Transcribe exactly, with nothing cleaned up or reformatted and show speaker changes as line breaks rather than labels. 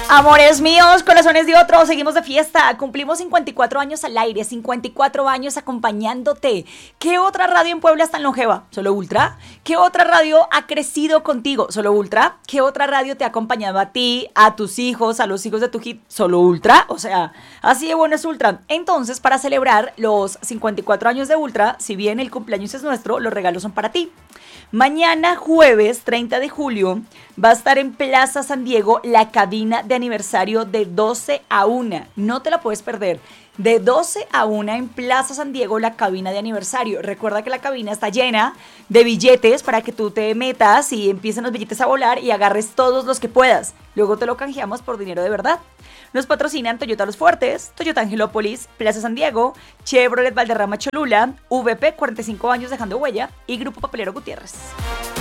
Amores míos, corazones de otros, seguimos de fiesta, cumplimos cincuenta y cuatro años al aire, cincuenta y cuatro años acompañándote. ¿Qué otra radio en Puebla es tan longeva? ¿Solo Ultra? ¿Qué otra radio ha crecido contigo? ¿Solo Ultra? ¿Qué otra radio te ha acompañado a ti, a tus hijos, a los hijos de tu hit? ¿Solo Ultra? O sea, así de bueno es Ultra. Entonces, para celebrar los cincuenta y cuatro años de Ultra, si bien el cumpleaños es nuestro, los regalos son para ti. Mañana jueves treinta de julio va a estar en Plaza San Diego la cabina de aniversario de doce a una. No te la puedes perder. De doce a una en Plaza San Diego la cabina de aniversario. Recuerda que la cabina está llena de billetes para que tú te metas y empiecen los billetes a volar y agarres todos los que puedas. Luego te lo canjeamos por dinero de verdad. Nos patrocinan Toyota Los Fuertes, Toyota Angelópolis, Plaza San Diego, Chevrolet Valderrama Cholula, V P cuarenta y cinco años dejando huella y Grupo Papelero Gutiérrez.